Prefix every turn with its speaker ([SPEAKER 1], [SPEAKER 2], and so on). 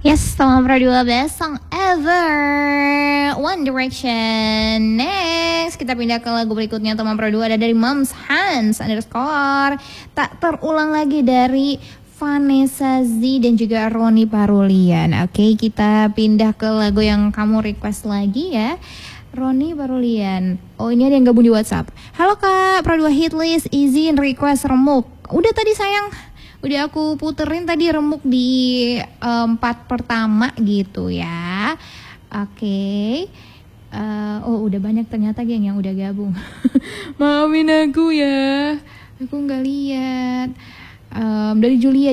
[SPEAKER 1] Yes, sama Pro 12 song Ever One Direction. Next, kita pindah ke lagu berikutnya. Teman Pro 2 ada dari Moms Hans _ Tak Terulang Lagi dari Vanessa Z dan juga Roni Parulian. Oke, kita pindah ke lagu yang kamu request lagi ya, Roni Parulian. Oh, ini ada yang gabung di WhatsApp. Halo Kak, Pro 2 Hitlist izin request Remuk. Udah tadi sayang, udah aku puterin tadi Remuk di part pertama gitu ya. Oke. Oh udah banyak ternyata geng yang udah gabung. Maafin aku ya, aku nggak lihat. Dari Julia.